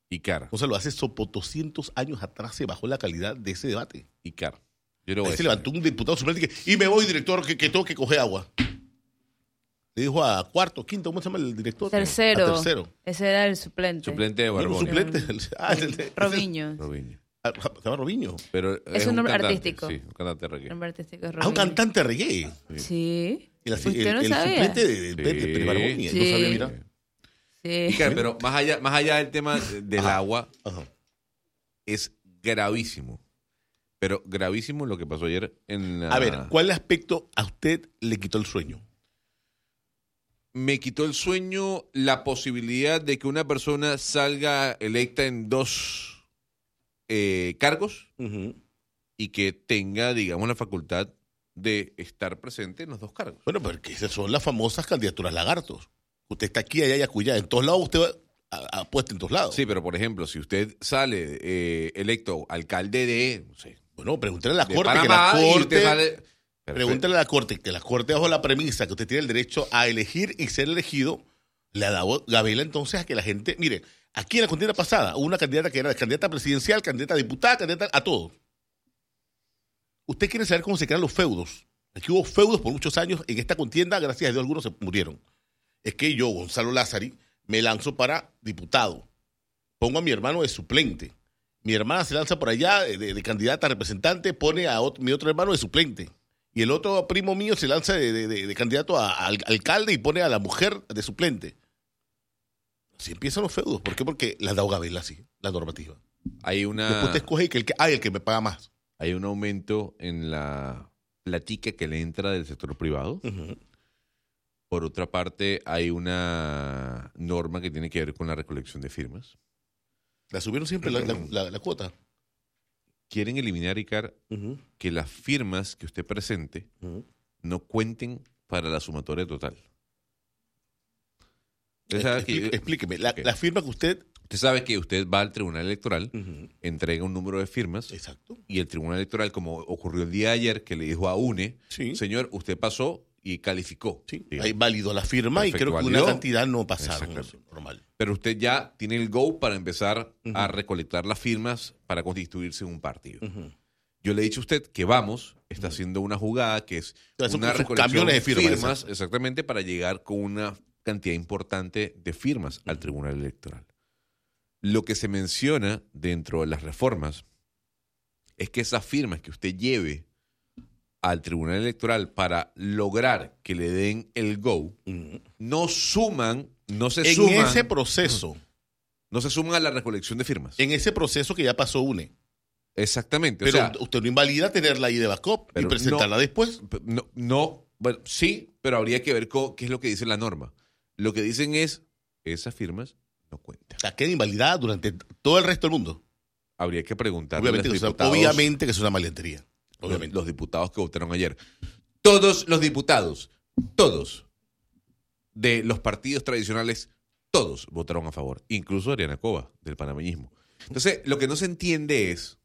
Icar. Gonzalo, hace 200 años atrás se bajó la calidad de ese debate. Icar. Yo lo voy a Ahí se decir. levantó un diputado suplente y me voy, director, que tengo que coger agua. Le dijo a cuarto, quinto, ¿cómo se llama el director? Tercero. A tercero. Ese era el suplente. Suplente de No, Barbón. suplente. Robinho. Robinho. Se llama Robinho. Pero Es un nombre cantante, artístico. Sí, un cantante de reggae. El nombre artístico es Ah, un Robinho. cantante reggae. Sí. El, ¿Usted no el sabía? suplente de Pérez Barbón. Sí. No sabía, mira. Sí. Icar, pero más allá del tema del agua, Ajá. es gravísimo. Pero gravísimo lo que pasó ayer en la... A ver, ¿cuál aspecto a usted le quitó el sueño? Me quitó el sueño la posibilidad de que una persona salga electa en 2 cargos y que tenga, digamos, la facultad de estar presente en los 2 cargos. Bueno, porque esas son las famosas candidaturas lagartos. Usted está aquí, allá y acullá. En todos lados usted apuesta en todos lados. Sí, pero por ejemplo, si usted sale electo alcalde de, no sé, Bueno, pregúntale a la de Corte, Panamá, que la y Corte... usted sale... Pregúntale a la Corte, que la Corte bajo la premisa que usted tiene el derecho a elegir y ser elegido, le ha dado Gabela entonces a que la gente... Mire, aquí en la contienda pasada hubo una candidata que era candidata presidencial, candidata a diputada, candidata a todo. Usted quiere saber cómo se crean los feudos. Aquí hubo feudos por muchos años en esta contienda, gracias a Dios algunos se murieron. Es que yo, Gonzalo Lázari, me lanzo para diputado. Pongo a mi hermano de suplente. Mi hermana se lanza por allá de candidata a representante, pone a mi otro hermano de suplente. Y el otro primo mío se lanza de candidato a alcalde y pone a la mujer de suplente. Así empiezan los feudos. ¿Por qué? Porque la ha dado Gabela así, la normativa. Hay Después usted escoge el que me paga más. hay un aumento en la platica que le entra del sector privado. Por otra parte, hay una norma que tiene que ver con la recolección de firmas. La subieron siempre la cuota. Quieren eliminar, Icar, que las firmas que usted presente no cuenten para la sumatoria total. Usted sabe Explíqueme, la firma que usted... Usted sabe que usted va al Tribunal Electoral, entrega un número de firmas, Exacto. y el Tribunal Electoral, como ocurrió el día de ayer, que le dijo a UNE, Sí. señor, usted pasó y calificó. Sí, digamos. ahí validó la firma. Perfecto, y creo que validó. una cantidad no pasaron. Exactamente. Normal. Pero usted ya tiene el go para empezar a recolectar las firmas para constituirse un partido. Yo le he dicho a usted que está haciendo una jugada que es Son una sus recolección camiones de de firmas, firmas, exactamente, para llegar con una cantidad importante de firmas al Tribunal Electoral. Lo que se menciona dentro de las reformas es que esas firmas que usted lleve al Tribunal Electoral para lograr que le den el go, no se suman En ese proceso, no se suman a la recolección de firmas. en ese proceso que ya pasó UNE. Exactamente. Pero o sea, usted no invalida tenerla ahí de backup y pero presentarla después. bueno, sí, pero habría que ver qué es lo que dice la norma. Lo que dicen es, esas firmas no cuentan. O sea, queda invalidada durante todo el resto del mundo. Habría que preguntarle Obviamente, a los diputados, obviamente que es una malentería. Obviamente. los diputados que votaron ayer. Todos los diputados, todos, de los partidos tradicionales, todos votaron a favor. Incluso Ariana Cova, del panameñismo. Entonces, lo que no se entiende es,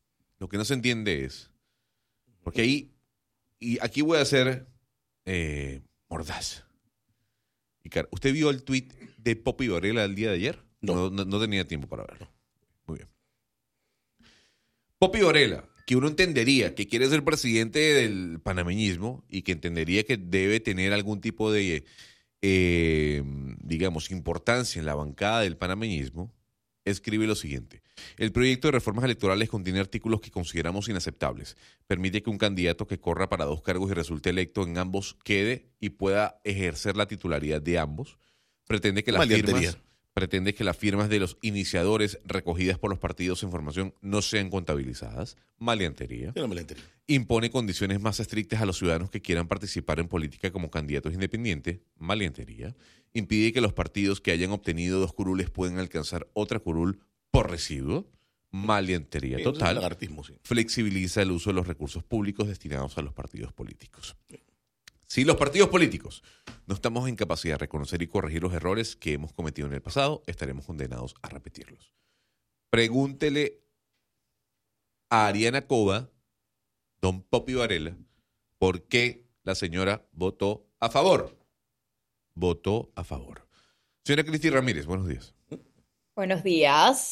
porque ahí, y aquí voy a ser mordaz. Icar, ¿usted vio el tuit de Poppy Varela el día de ayer? No tenía tiempo para verlo. Muy bien. Poppy Varela, que uno entendería que quiere ser presidente del panameñismo y que entendería que debe tener algún tipo de, digamos, importancia en la bancada del panameñismo, escribe lo siguiente. El proyecto de reformas electorales contiene artículos que consideramos inaceptables. Permite que un candidato que corra para 2 cargos y resulte electo en ambos quede y pueda ejercer la titularidad de ambos. Pretende que las firmas de los iniciadores recogidas por los partidos en formación no sean contabilizadas. Maleantería. Es una malentería. Impone condiciones más estrictas a los ciudadanos que quieran participar en política como candidatos independientes. Maleantería. Impide que los partidos que hayan obtenido 2 curules puedan alcanzar otra curul por residuo. Maleantería Eso es total. lagartismo, sí. Flexibiliza el uso de los recursos públicos destinados a los partidos políticos. Si los partidos políticos no estamos en capacidad de reconocer y corregir los errores que hemos cometido en el pasado, estaremos condenados a repetirlos. Pregúntele a Ariana Cova, don Poppy Varela, por qué la señora votó a favor. Votó a favor. Señora Cristi Ramírez, buenos días. Buenos días.